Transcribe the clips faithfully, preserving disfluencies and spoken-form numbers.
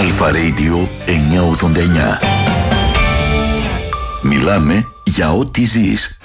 Αλφα Radio εννιακόσια ογδόντα εννιά. Μιλάμε για ό,τι ζεις.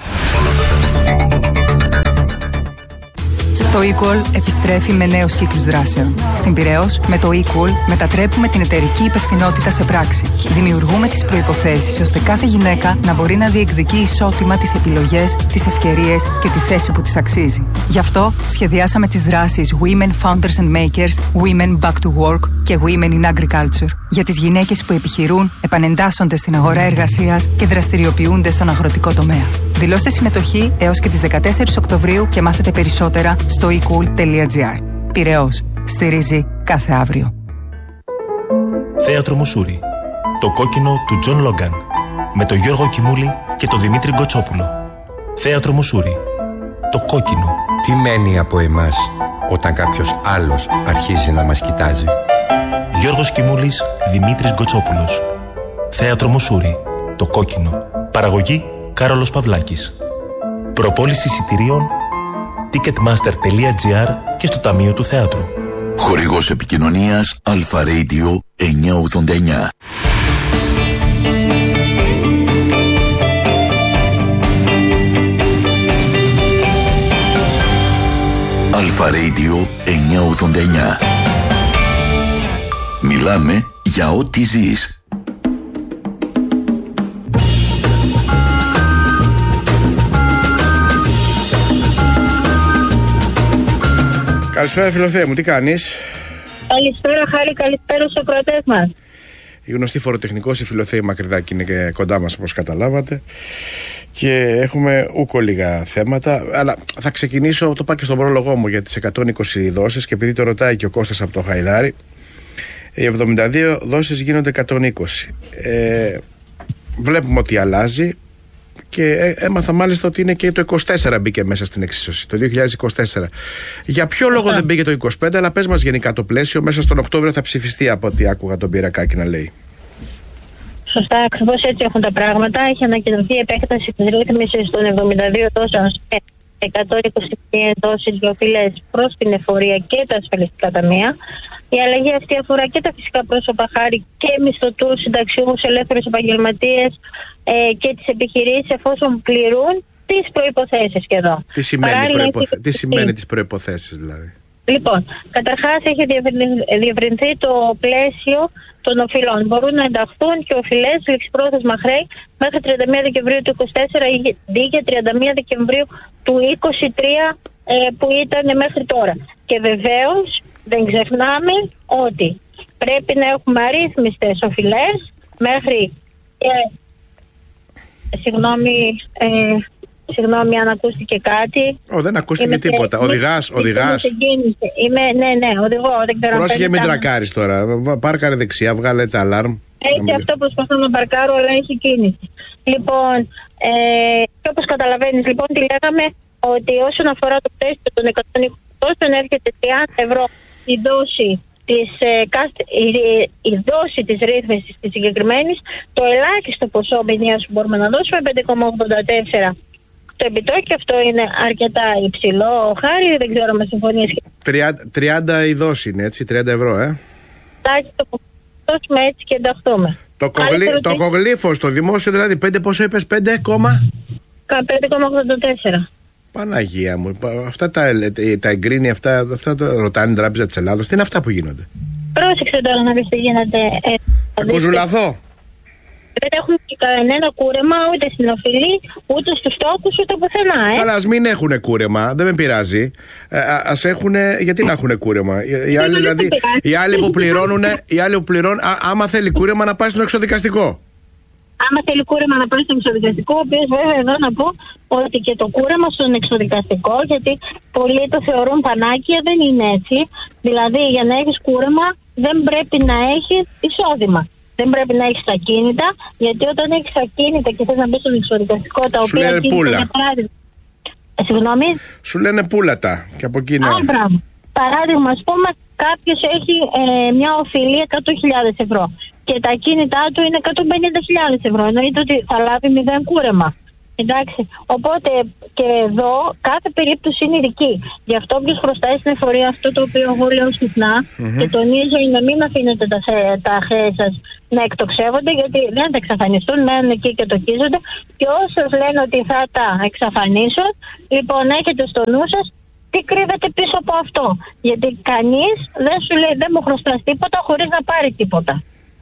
Το eCall επιστρέφει με νέους κύκλους δράσεων. Στην Πειραιώς, με το eCall μετατρέπουμε την εταιρική υπευθυνότητα σε πράξη. Δημιουργούμε τις προϋποθέσεις ώστε κάθε γυναίκα να μπορεί να διεκδικεί ισότιμα τις επιλογές, τις ευκαιρίες και τη θέση που της αξίζει. Γι' αυτό σχεδιάσαμε τις δράσεις Women Founders and Makers, Women Back to Work και Women in Agriculture. Για τις γυναίκες που επιχειρούν, επανεντάσσονται στην αγορά εργασίας και δραστηριοποιούνται στον αγροτικό τομέα. Δηλώστε συμμετοχή έως και τις δεκατέσσερις Οκτωβρίου και μάθετε περισσότερα στο e cool τελεία gr. Πειραιώς. Στηρίζει κάθε αύριο. Θέατρο Μουσούρι. Το κόκκινο του Τζον Λόγκαν. Με τον Γιώργο Κιμούλη και τον Δημήτρη Γκοτσόπουλο. Θέατρο Μουσούρι. Το κόκκινο. Τι μένει από εμάς όταν κάποιος άλλος αρχίζει να μας κοιτάζει? Γιώργος Κιμούλης, Δημήτρης Γκοτσόπουλος. Θέατρο Μουσούρι. Το κόκκινο. Παραγωγή Κάρολος Παυλάκης. Προπόληση εισιτηρίων ticketmaster τελεία gr και στο Ταμείο του Θεάτρου. Χορηγός επικοινωνίας Αλφα Radio εννιακόσια ογδόντα εννιά. Αλφα Radio εννιακόσια ογδόντα εννιά. Μιλάμε για ό,τι ζεις. Καλησπέρα Φιλοθέα μου, τι κάνεις? Καλησπέρα Χάρη, καλησπέρα στους ακροατές μας. Η γνωστή φοροτεχνικός η Φιλοθέα Μακρυδάκη είναι και κοντά μας, όπως καταλάβατε. Και έχουμε ούκο λίγα θέματα. Αλλά θα ξεκινήσω, το πάω και στον πρόλογό μου, για τις εκατόν είκοσι δόσεις. Και επειδή το ρωτάει και ο Κώστας από το Χαϊδάρι, οι εβδομήντα δύο δόσεις γίνονται εκατόν είκοσι. Ε, βλέπουμε ότι αλλάζει. Και έμαθα μάλιστα ότι είναι και το είκοσι τέσσερα μπήκε μέσα στην εξίσωση, το δύο χιλιάδες είκοσι τέσσερα. Για ποιο λόγο δεν μπήκε το είκοσι πέντε, αλλά πες μας γενικά το πλαίσιο. Μέσα στον Οκτώβριο θα ψηφιστεί, από ό,τι άκουγα τον Πυρακάκη να λέει. Σωστά, ακριβώς έτσι έχουν τα πράγματα. Έχει ανακοινωθεί η επέκταση της ρύθμισης των εβδομήντα δύο δόσεων σε εκατόν είκοσι μία δόσεις για οφειλές προς την εφορία και τα ασφαλιστικά ταμεία. Η αλλαγή αυτή αφορά και τα φυσικά πρόσωπα, Χάρη, και μισθωτούς, συνταξιούχους, ελεύθερους επαγγελματίες ε, και τις επιχειρήσεις, εφόσον πληρούν τις προϋποθέσεις και εδώ. Τι σημαίνει, προϋποθε... Τι σημαίνει τις προϋποθέσεις δηλαδή? Λοιπόν, καταρχάς έχει διευρυνθεί το πλαίσιο των οφειλών. Μπορούν να ενταχθούν και οφειλές ληξιπρόθεσμα χρέη μέχρι τριάντα μία Δεκεμβρίου του είκοσι τέσσερα ή και τριάντα μία Δεκεμβρίου του είκοσι τρία ε, που ήταν μέχρι τώρα. Και βεβαίως δεν ξεχνάμε ότι πρέπει να έχουμε αρρύθμιστες οφειλές μέχρι... Ε, συγγνώμη... Ε, Συγγνώμη αν ακούστηκε κάτι. Ω, δεν ακούστηκε είμαι τίποτα. Και... Οδηγάς, οδηγάς. Είμαι, ναι, ναι, οδηγώ. Πρόσεχε, μην τρακάρεις τώρα. Πάρκαρε δεξιά, βγάλε τα αλάρμ. Έτσι, αυτό προσπαθώ να παρκάρω, αλλά έχει κίνηση. Λοιπόν, ε, και όπως καταλαβαίνεις, λοιπόν, τι λέγαμε, ότι όσον αφορά το πλαίσιο των εκατόν είκοσι δόσεων, έρχεται τριάντα ευρώ η δόση της, ε, η, η δόση της ρύθμισης της συγκεκριμένης, το ελάχιστο ποσό μηνιαίας που μπορούμε να δώσουμε, πέντε κόμμα ογδόντα τέσσερα. Το επιτόκιο αυτό είναι αρκετά υψηλό, Χάρη, δεν ξέρω με συμφωνίες. τριάντα η δόση είναι, έτσι, τριάντα ευρώ, ε. Εντάξει, το δώσουμε έτσι και ενταχθούμε. Το, κογλί, το κογλίφο στο δημόσιο, δηλαδή, πέντε, πόσο είπες, πέντε κόμμα ογδόντα τέσσερα. Παναγία μου, αυτά τα, τα εγκρίνει, αυτά, αυτά το ρωτάνε η Τράπεζα της Ελλάδος. Τι είναι αυτά που γίνονται? Πρόσεξε τώρα να δεις τι γίνεται. Ε, θα κουζουλαθώ. Δεν έχουμε κανένα κούρεμα ούτε στην οφειλή, ούτε στους τόκους, ούτε πουθενά. Ε. Αλλά ας μην έχουν κούρεμα, δεν με πειράζει. Ε, ας έχουν, γιατί να έχουν κούρεμα? Οι άλλοι, δηλαδή, οι άλλοι που πληρώνουν, οι άλλοι που πληρώνουν α, άμα θέλει κούρεμα να πάει στον εξωδικαστικό. Άμα θέλει κούρεμα να πάει στον εξωδικαστικό, ο οποίος βέβαια εδώ να πω ότι και το κούρεμα στον εξωδικαστικό, γιατί πολλοί το θεωρούν πανάκια, δεν είναι έτσι. Δηλαδή για να έχεις κούρεμα δεν πρέπει να έχεις εισόδημα. Δεν πρέπει να έχεις ακίνητα, γιατί όταν έχεις ακίνητα και θες να μπεις στον εξωδικαστικό, τα οποία ακίνητα για παράδειγμα. Ε, συγγνώμη. Σου λένε πούλατα και από εκεί να. Άμπρα. Παράδειγμα, ας πούμε, κάποιος έχει ε, μια οφειλή εκατό χιλιάδες ευρώ και τα ακίνητά του είναι εκατόν πενήντα χιλιάδες ευρώ. Εννοείται ότι θα λάβει μηδέν κούρεμα. Εντάξει, οπότε και εδώ κάθε περίπτωση είναι ειδική. Γι' αυτό όποιος χρωστάει στην εφορία, αυτό το οποίο εγώ λέω συχνά mm-hmm. και τονίζω, είναι να μην αφήνετε τα, τα χρέη σας να εκτοξεύονται, γιατί δεν θα εξαφανιστούν, μένουν εκεί και τοκίζονται. Και όσοι λένε ότι θα τα εξαφανίσουν, λοιπόν, έχετε στο νου σας τι κρύβεται πίσω από αυτό. Γιατί κανείς δεν σου λέει δεν μου χρωστάς τίποτα χωρίς να πάρει τίποτα.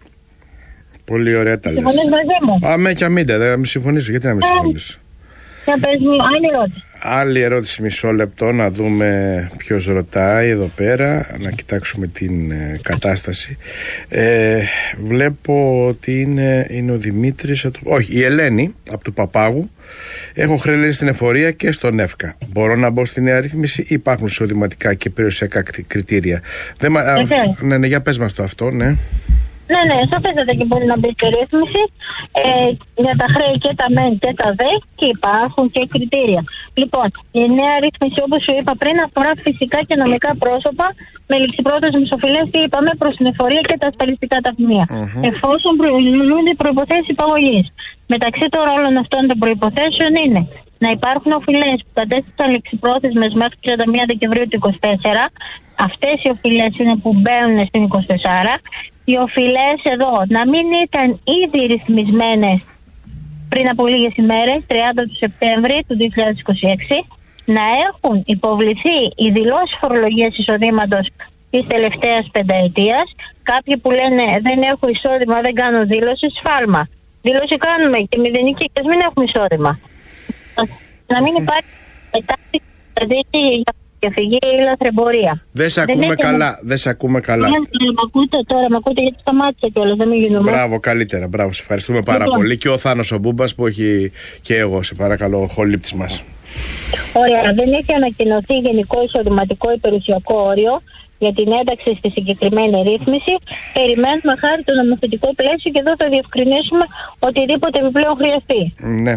Πολύ ωραία τα λες. Συμφωνείς μαζί μου? Αμέ και αμήντε, δεν συμφωνήσω. Γιατί να μην συμφωνήσω? Για πες μου, άλλη ερώτηση. Άλλη ερώτηση, μισό λεπτό, να δούμε ποιος ρωτάει εδώ πέρα, να κοιτάξουμε την ε, κατάσταση. Ε, βλέπω ότι είναι, είναι ο Δημήτρης, το, όχι, η Ελένη από του Παπάγου. Έχω χρέη στην εφορία και στον ΕΦΚΑ. Μπορώ να μπω στη νέα ρύθμιση ή υπάρχουν εισοδηματικά και περιουσιακά κριτήρια? Δεν, α, ναι, ναι, για πες μας το αυτό, ναι. Ναι, ναι, σαφέστατα και μπορεί να μπει στη ρύθμιση ε, για τα χρέη και τα μεν και τα δε, και υπάρχουν και κριτήρια. Λοιπόν, η νέα ρύθμιση, όπως σου είπα πριν, αφορά φυσικά και νομικά πρόσωπα με ληξιπρόθεσμες οφειλές, και είπαμε, προς την εφορία και τα ασφαλιστικά ταμεία. Uh-huh. Εφόσον προηγούνται οι προϋποθέσεις υπαγωγής. Μεταξύ των όλων αυτών των προϋποθέσεων είναι να υπάρχουν οφειλές που κατέστησαν ληξιπρόθεσμες μέχρι τριάντα μία Δεκεμβρίου του είκοσι τέσσερα. Αυτές οι οφειλές είναι που μπαίνουν στην είκοσι τέσσερα. Οι οφειλές εδώ να μην ήταν ήδη ρυθμισμένες πριν από λίγες ημέρες, τριάντα του Σεπτέμβρη του δύο χιλιάδες είκοσι έξι, να έχουν υποβληθεί οι δηλώσεις φορολογίας εισοδήματος της τελευταίας πενταετίας. Κάποιοι που λένε δεν έχω εισόδημα, δεν κάνω δήλωση, σφάλμα. Δήλωση κάνουμε και μηδενική, και ας μην έχουμε εισόδημα. Να μην υπάρχει μετάφραση για διαφυγή ή λαθρεμπορία. Δεν σε ακούμε καλά. Δεν σε ακούμε καλά. Ναι, μ' ακούτε τώρα, μ' ακούτε, γιατί σταμάτησα κιόλας, δεν μην γίνομαι. Μπράβο, καλύτερα. Μπράβο, σε ευχαριστούμε πάρα λοιπόν πολύ. Και ο Θάνος ο Μπούμπας που έχει, και εγώ, σε παρακαλώ, ο χολύπτης μας. Ωραία, δεν έχει ανακοινωθεί γενικό εισοδηματικό ή περιουσιακό όριο για την ένταξη στη συγκεκριμένη ρύθμιση. Περιμένουμε χάρη το νομοθετικό πλαίσιο και εδώ θα διευκρινίσουμε οτιδήποτε επιπλέον χρειαστεί. Ναι.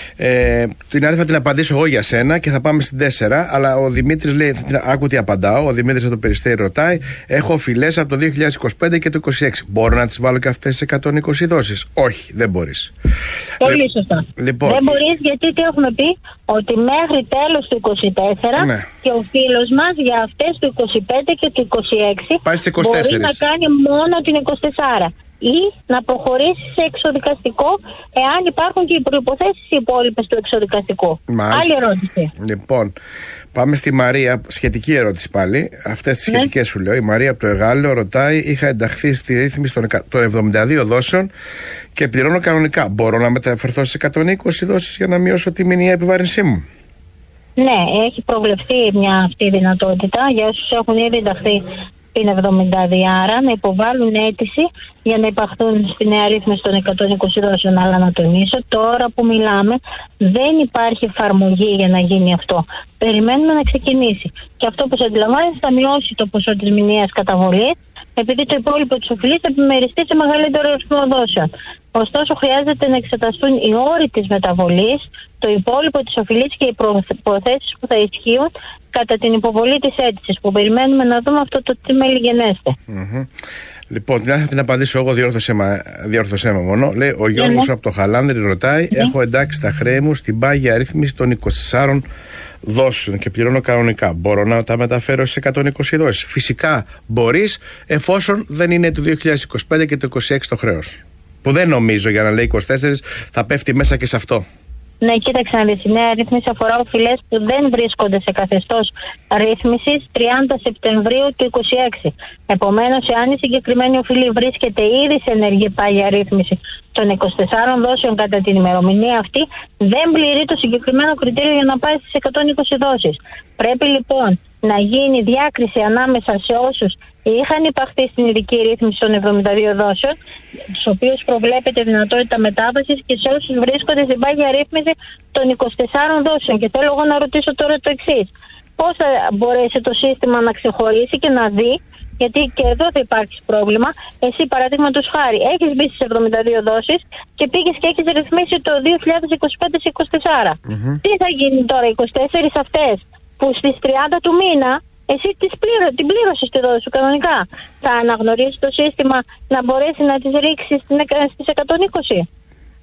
Ε, την άλλη θα την απαντήσω εγώ για σένα και θα πάμε στην τέσσερα. Αλλά ο Δημήτρης λέει, άκου τι απαντάω. Ο Δημήτρης από το Περιστέρι ρωτάει: έχω οφειλές από το δύο χιλιάδες είκοσι πέντε και το είκοσι έξι. Μπορώ να τις βάλω και αυτές τις εκατόν είκοσι δόσεις? Όχι, δεν μπορείς. Πολύ σωστά. Λοιπόν, δεν μπορείς, γιατί τι έχουμε πει? Ότι μέχρι τέλος του είκοσι τέσσερα, ναι, και ο φίλος μας για αυτές του είκοσι πέντε και του είκοσι έξι πάει στις είκοσι τέσσερα. Μπορεί να κάνει μόνο την είκοσι τέσσερα ή να προχωρήσει σε εξοδικαστικό, εάν υπάρχουν και οι προϋποθέσεις οι υπόλοιπες του εξοδικαστικού. Μάλιστα. Άλλη ερώτηση. Λοιπόν, πάμε στη Μαρία. Σχετική ερώτηση πάλι. Αυτές τις, ναι, σχετικές σου λέω. Η Μαρία από το Εγάλεο ρωτάει: είχα ενταχθεί στη ρύθμιση των εβδομήντα δύο δόσεων και πληρώνω κανονικά. Μπορώ να μεταφερθώ σε εκατόν είκοσι δόσεις για να μειώσω τη μηνιαία επιβάρυνσή μου? Ναι, έχει προβλεφθεί μια αυτή δυνατότητα για όσους έχουν ήδη ενταχθεί στην εβδομήντα δύο, άρα να υποβάλουν αίτηση για να υπαχθούν στη νέα ρύθμιση των εκατόν είκοσι δόσεων. Αλλά να τονίσω, τώρα που μιλάμε δεν υπάρχει εφαρμογή για να γίνει αυτό. Περιμένουμε να ξεκινήσει. Και αυτό που αντιλαμβάνεστε θα μειώσει το ποσό της μηνιαίας καταβολής, επειδή το υπόλοιπο της οφειλής θα επιμεριστεί σε μεγαλύτερο αριθμό δόσεων. Ωστόσο, χρειάζεται να εξεταστούν οι όροι της μεταβολής, το υπόλοιπο της οφειλής και οι προϋποθέσεις που θα ισχύουν κατά την υποβολή της αίτησης, που περιμένουμε να δούμε αυτό το τι μελιγενέστε. Mm-hmm. Λοιπόν, την θα την απαντήσω εγώ, διόρθωσέ με, διόρθωσέ με μόνο. Λέει ο Γιώργος, ναι, από το Χαλάνδρη ρωτάει: ναι, έχω εντάξει τα χρέη μου στην πάγια αρρύθμιση των είκοσι τεσσάρων δόσεων και πληρώνω κανονικά. Μπορώ να τα μεταφέρω σε εκατόν είκοσι δόσεις? Φυσικά μπορείς, εφόσον δεν είναι του δύο χιλιάδες είκοσι πέντε και το είκοσι έξι το χρέος. Που δεν νομίζω, για να λέει είκοσι τέσσερα, θα πέφτει μέσα και σε αυτό. Ναι, κοίταξε να δεις. Η νέα ρύθμιση αφορά οφειλές που δεν βρίσκονται σε καθεστώς ρύθμισης τριάντα Σεπτεμβρίου του είκοσι έξι. Επομένως, εάν η συγκεκριμένη οφειλή βρίσκεται ήδη σε ενεργή πάγια ρύθμιση των είκοσι τεσσάρων δόσεων κατά την ημερομηνία αυτή, δεν πληρεί το συγκεκριμένο κριτήριο για να πάει στις εκατόν είκοσι δόσεις. Πρέπει λοιπόν να γίνει διάκριση ανάμεσα σε όσους είχαν υπαχθεί στην ειδική ρύθμιση των εβδομήντα δύο δόσεων, στους οποίους προβλέπεται δυνατότητα μετάβασης, και σε όσους βρίσκονται στην πάγια ρύθμιση των είκοσι τεσσάρων δόσεων. Και θέλω εγώ να ρωτήσω τώρα το εξής: πώς θα μπορέσει το σύστημα να ξεχωρίσει και να δει, γιατί και εδώ θα υπάρξει πρόβλημα. Εσύ, παραδείγματος χάρη, έχεις μπει στις εβδομήντα δύο δόσεις και πήγες και έχεις ρυθμίσει το δύο χιλιάδες είκοσι πέντε σε είκοσι τέσσερα. Mm-hmm. Τι θα γίνει τώρα, είκοσι τέσσερα αυτές που στις τριάντα του μήνα εσύ τις πλήρω, την πλήρωσες τη δόση σου κανονικά? Θα αναγνωρίσει το σύστημα να μπορέσει να τις ρίξει στις εκατόν είκοσι?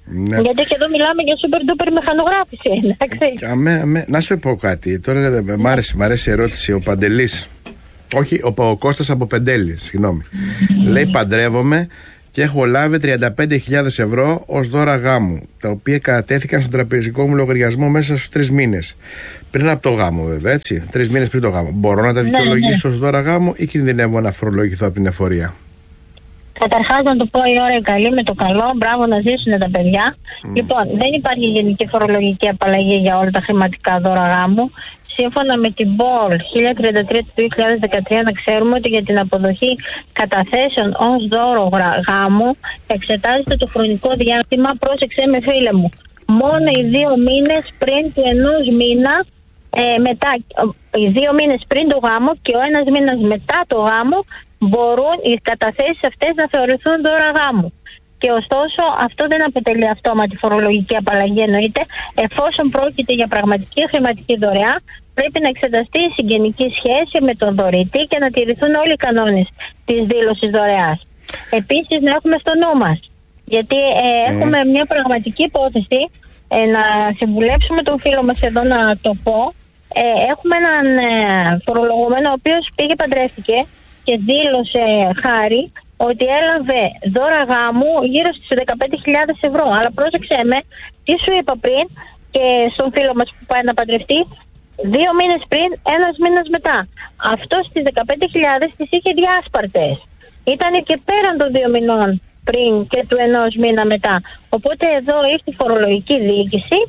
Ναι. Γιατί και εδώ μιλάμε για super duper μηχανογράφηση, εντάξει. Αμέ, αμέ. Να σου πω κάτι. Τώρα ναι. μ' άρεσε, μ' άρεσε η ερώτηση. Ο Παντελής, όχι, ο, ο Κώστας από Πεντέλη, συγγνώμη. Mm. Λέει: παντρεύομαι και έχω λάβει τριάντα πέντε χιλιάδες ευρώ ως δώρα γάμου, τα οποία κατατέθηκαν στον τραπεζικό μου λογαριασμό μέσα στους τρεις μήνες. Πριν από το γάμο, βέβαια, έτσι. Τρεις μήνες πριν το γάμο. Μπορώ να τα δικαιολογήσω ναι, ναι. ως δώρα γάμου ή κινδυνεύω να φορολογηθώ από την εφορία? Καταρχάς, να το πω η ώρα η καλή με το καλό. Μπράβο, να ζήσουν τα παιδιά. Mm. Λοιπόν, δεν υπάρχει γενική φορολογική απαλλαγή για όλα τα χρηματικά δώρα γάμου. Σύμφωνα με την Μπορ χίλια τριάντα τρία του δύο χιλιάδες δεκατρία, να ξέρουμε ότι για την αποδοχή καταθέσεων ως δώρο γάμου εξετάζεται το χρονικό διάστημα, πρόσεξε με φίλε μου, μόνο οι δύο μήνες πριν του ενός μήνα, ε, μετά, οι δύο μήνες πριν το γάμο και ο ένας μήνας μετά το γάμο μπορούν οι καταθέσεις αυτές να θεωρηθούν δώρα γάμου. Και ωστόσο αυτό δεν αποτελεί αυτόματη φορολογική απαλλαγή, εννοείται, εφόσον πρόκειται για πραγματική χρηματική δωρεά, πρέπει να εξεταστεί η συγγενική σχέση με τον δωρητή και να τηρηθούν όλοι οι κανόνες της δήλωσης δωρεάς. Επίσης, να έχουμε στο νου μας, γιατί ε, mm. έχουμε μια πραγματική υπόθεση, ε, να συμβουλέψουμε τον φίλο μας εδώ να το πω. Ε, έχουμε έναν ε, φορολογούμενο ο οποίος πήγε, παντρεύτηκε και δήλωσε χάρη ότι έλαβε δώρα γάμου γύρω στις δεκαπέντε χιλιάδες ευρώ. Αλλά πρόσεξε με, τι σου είπα πριν και στον φίλο μας που πάει να παντρευτεί, δύο μήνες πριν, ένας μήνας μετά. Αυτό στις δεκαπέντε χιλιάδες τις είχε διάσπαρτες. Ήταν και πέραν των δύο μηνών πριν και του ενός μήνα μετά. Οπότε εδώ ήρθε η φορολογική διοίκηση,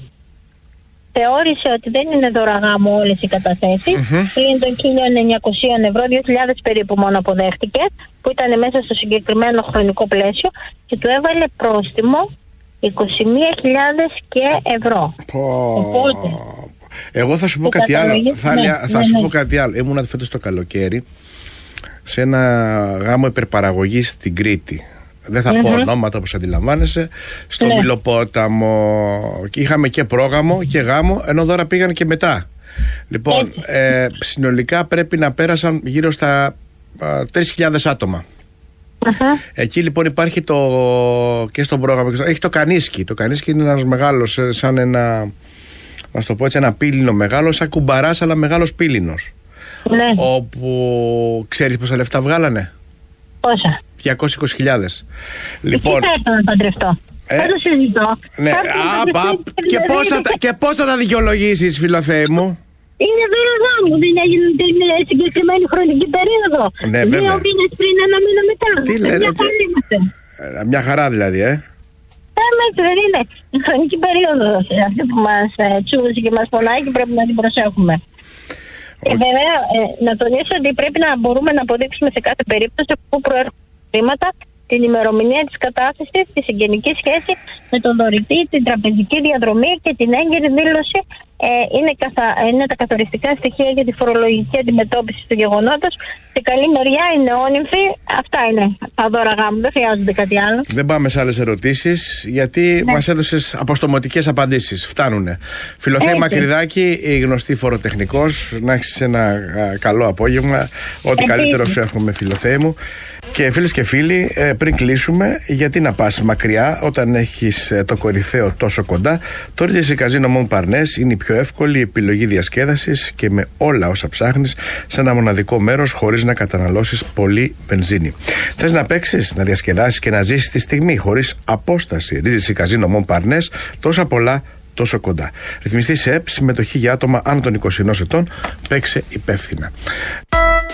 θεώρησε ότι δεν είναι δώρα γάμου όλες οι καταθέσεις, mm-hmm. πλην των χίλια εννιακόσια ευρώ, δύο χιλιάδες περίπου μόνο αποδέχτηκε, που ήταν μέσα στο συγκεκριμένο χρονικό πλαίσιο, και του έβαλε πρόστιμο είκοσι μία χιλιάδες και ευρώ. Oh. Οπότε, εγώ θα σου πω κάτι άλλο. Θα, ναι, θα ναι, σου ναι. πω κάτι άλλο. Ήμουνα φέτος το καλοκαίρι σε ένα γάμο υπερπαραγωγής στην Κρήτη. Δεν θα mm-hmm. πω ονόματα, όπως αντιλαμβάνεσαι. Στο ναι. Βιλοπόταμο. Είχαμε και πρόγραμμο και γάμο, ενώ δώρα πήγαν και μετά. Λοιπόν, ε, συνολικά πρέπει να πέρασαν γύρω στα τρεις χιλιάδες άτομα. Uh-huh. Εκεί λοιπόν υπάρχει το, και στο πρόγραμμα, έχει το κανίσκι. Το κανίσκι είναι ένας μεγάλος, σαν ένα, να το πω έτσι, ένα πύληνο μεγάλο, σαν κουμπαράς, αλλά μεγάλος πύληνος. Ναι. Όπου ξέρεις πόσα λεφτά βγάλανε? Πόσα? διακόσιες είκοσι χιλιάδες. Λοιπόν, εκεί θα να παντρευτώ. Ε, θα το συζητώ. Ναι. Α, α, και, πόσα, και πόσα θα δικαιολογήσεις, φιλοθέη μου? Είναι δώρα γάμου, δεν έγινε την συγκεκριμένη χρονική περίοδο. Ναι, δύο μήνες πριν, ένα μήνα μετά. Τι λέτε, μια χαρά είμαστε. Μια χαρά δηλαδή, ε. Ε, μέτρο, δεν είναι. Η χρονική περίοδο αυτή που μας ε, τσούβησε και μας πονάει και πρέπει να την προσέχουμε. Okay. Και βέβαια, ε, να τονίσω ότι πρέπει να μπορούμε να αποδείξουμε σε κάθε περίπτωση πού προέρχονται χρήματα, την ημερομηνία της κατάθεσης, τη συγγενική σχέση με τον δωρητή, την τραπεζική διαδρομή και την έγκαιρη δήλωση. Ε, είναι, καθα... είναι τα καθοριστικά στοιχεία για τη φορολογική αντιμετώπιση του γεγονότος. Σε καλή μεριά είναι όνυμφοι. Αυτά είναι τα δώρα γάμου. Δεν χρειάζονται κάτι άλλο. Δεν πάμε σε άλλες ερωτήσεις, γιατί ναι. μας έδωσες αποστομωτικές απαντήσεις. Φτάνουνε. Φιλοθέη Μακρυδάκη, η γνωστή φοροτεχνικός. Να έχεις ένα α, καλό απόγευμα. Ό,τι καλύτερο σου εύχομαι, φιλοθέη μου. Και φίλες και φίλοι, πριν κλείσουμε, γιατί να πας μακριά όταν έχεις το κορυφαίο τόσο κοντά? Το Regency Casino Montparnasse είναι η πιο εύκολη επιλογή διασκέδασης και με όλα όσα ψάχνεις σε ένα μοναδικό μέρος, χωρίς να καταναλώσεις πολύ βενζίνη. Θες να παίξεις, να διασκεδάσεις και να ζήσεις τη στιγμή χωρίς απόσταση? Regency Casino Montparnasse, τόσα πολλά, τόσο κοντά. Ρυθμιστή σε ΕΠ, συμμετοχή για άτομα άνω των είκοσι ενός ετών. Παίξε υπεύθυνα.